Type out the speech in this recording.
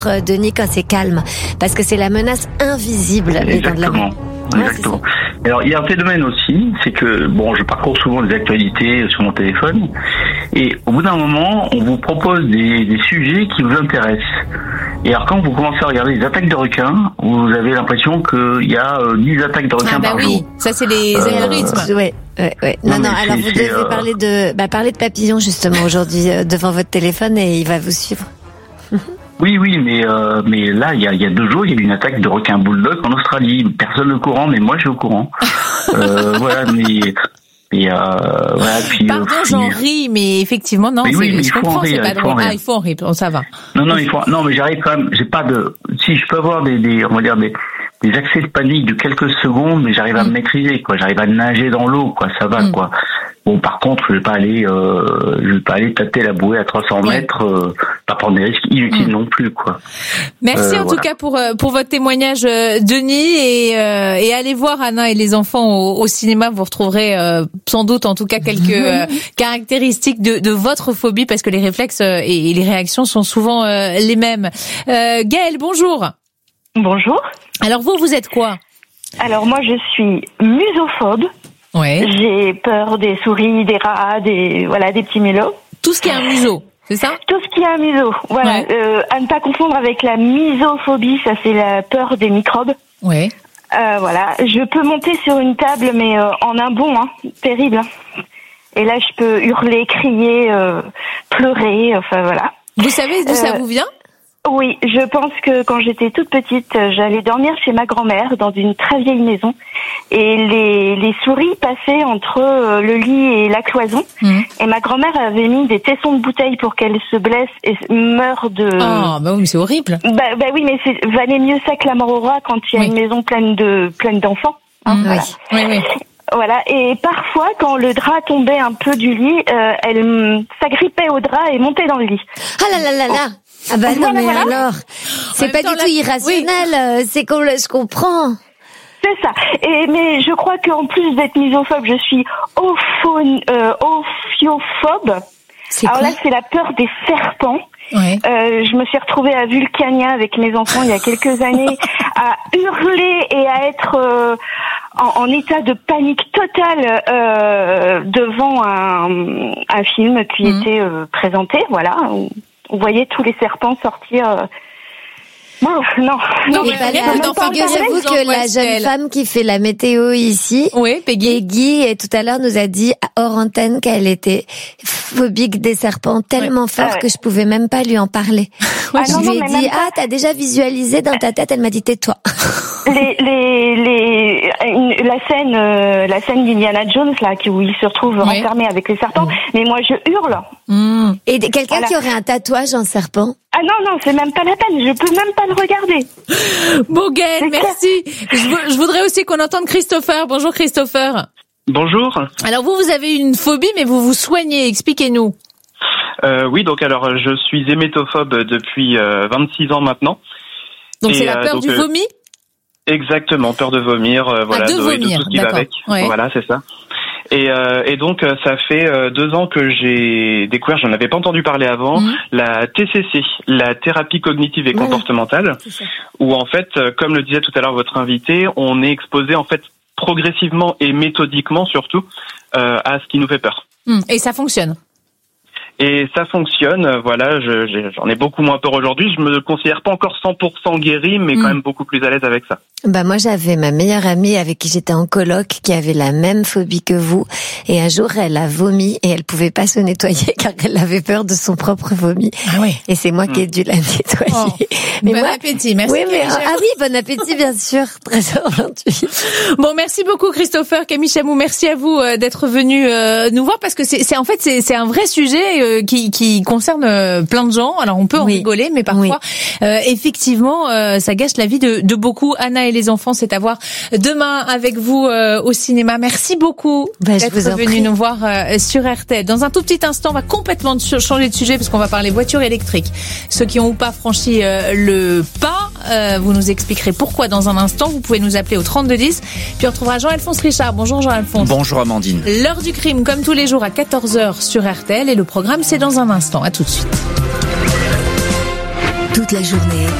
Denis, quand c'est calme, parce que c'est la menace invisible, les dents de la mer. Exactement. Alors, il y a un phénomène aussi, c'est que, je parcours souvent les actualités sur mon téléphone, et au bout d'un moment, on vous propose des sujets qui vous intéressent. Et alors, quand vous commencez à regarder les attaques de requins, vous avez l'impression qu'il y a 10 attaques de requins par jour. Ça, c'est les algorithmes. Ouais. Non, alors vous devez parler de papillons, justement, aujourd'hui, devant votre téléphone, et il va vous suivre. Oui, mais là, il y a 2 jours, il y a eu une attaque de requin bulldog en Australie. Personne n'est au courant, mais moi, je suis au courant. Voilà, puis. Pardon, j'en ris, mais effectivement, non, je comprends, c'est pas drôle. Il faut en rire, ça va. Non, mais j'arrive quand même, si je peux avoir des accès de panique de quelques secondes, mais j'arrive à me maîtriser, quoi. J'arrive à nager dans l'eau, quoi. Ça va, quoi. Bon, par contre, je vais pas aller tâter la bouée à 300 mètres, pas prendre des risques inutiles non plus, quoi. Merci en tout cas pour votre témoignage, Denis, et allez voir Anna et les enfants au cinéma. Vous retrouverez sans doute, en tout cas, quelques caractéristiques de votre phobie, parce que les réflexes et les réactions sont souvent les mêmes. Gaëlle, bonjour. Bonjour. Alors vous êtes quoi? Alors moi, je suis musophobe. Ouais. J'ai peur des souris, des rats, des petits mélos. Tout ce qui est un museau, c'est ça? Tout ce qui est un museau, voilà. Ouais. À ne pas confondre avec la misophobie, ça c'est la peur des microbes. Ouais. Voilà. Je peux monter sur une table, mais en un bond, terrible. Et là, je peux hurler, crier, pleurer, enfin voilà. Vous savez d'où ça vous vient? Oui, je pense que quand j'étais toute petite, j'allais dormir chez ma grand-mère dans une très vieille maison, et les souris passaient entre le lit et la cloison. Et ma grand-mère avait mis des tessons de bouteille pour qu'elle se blesse et meure de... Ah, bah oui, mais c'est horrible. Bah oui, mais valait mieux ça que la mort au roi quand il y a une maison pleine d'enfants. Voilà. Oui. Voilà, et parfois, quand le drap tombait un peu du lit, elle s'agrippait au drap et montait dans le lit. Ah là. Ah bah non, mais alors, c'est pas du tout irrationnel, c'est qu'on je comprends. C'est ça. Mais je crois qu'en plus d'être misophobe, je suis ophiophobe. Alors là, c'est la peur des serpents. Ouais. Je me suis retrouvée à Vulcania avec mes enfants il y a quelques années à hurler et à être en état de panique totale devant un film qui était présenté, voilà. Vous voyez tous les serpents sortir. Non. Figurez-vous que la jeune femme qui fait la météo ici, Peggy, et tout à l'heure nous a dit hors antenne qu'elle était phobique des serpents tellement fort que je pouvais même pas lui en parler. Je lui ai dit t'as déjà visualisé dans ta tête? Elle m'a dit tais-toi. La scène d'Indiana Jones là, où il se retrouve enfermé avec les serpents. Mais moi je hurle. Et quelqu'un qui aurait un tatouage en serpent? Ah non, c'est même pas la peine, je peux même pas le regarder. Bon Gaëlle, merci. Je voudrais aussi qu'on entende Christopher. Bonjour Christopher. Bonjour. Alors vous avez une phobie, mais vous vous soignez, expliquez-nous. Oui, donc alors je suis hémétophobe depuis 26 ans maintenant. Donc c'est la peur du vomi? Exactement, peur de vomir, voilà, de vomir, tout ce qui va avec. Ouais. Voilà, c'est ça. Et donc ça fait 2 ans que j'ai découvert, j'en avais pas entendu parler avant, la TCC, la thérapie cognitive et comportementale, où en fait, comme le disait tout à l'heure votre invité, on est exposé en fait progressivement et méthodiquement surtout à ce qui nous fait peur. Et ça fonctionne. Et ça fonctionne, voilà, j'en ai beaucoup moins peur aujourd'hui. Je me considère pas encore 100% guéri, mais quand même beaucoup plus à l'aise avec ça. Bah moi j'avais ma meilleure amie avec qui j'étais en coloc qui avait la même phobie que vous, et un jour elle a vomi et elle pouvait pas se nettoyer car elle avait peur de son propre vomi. Ah oui. Et c'est moi qui ai dû la nettoyer. Mais bon appétit, merci. Oui, bon appétit bien sûr, très gentil. Bon, merci beaucoup Christopher, Camille Chamou, merci à vous d'être venu nous voir, parce que c'est en fait c'est un vrai sujet qui concerne plein de gens. Alors on peut en rigoler, mais parfois effectivement ça gâche la vie de beaucoup. Anna et les enfants, c'est à voir demain avec vous au cinéma. Merci beaucoup d'être venu nous voir sur RTL. Dans un tout petit instant, on va complètement changer de sujet parce qu'on va parler voitures électriques. Ceux qui ont ou pas franchi le pas, vous nous expliquerez pourquoi dans un instant. Vous pouvez nous appeler au 3210. Puis on retrouvera Jean-Alphonse Richard. Bonjour Jean-Alphonse. Bonjour Amandine. L'heure du crime, comme tous les jours à 14h sur RTL, et le programme c'est dans un instant. À tout de suite. Toute la journée,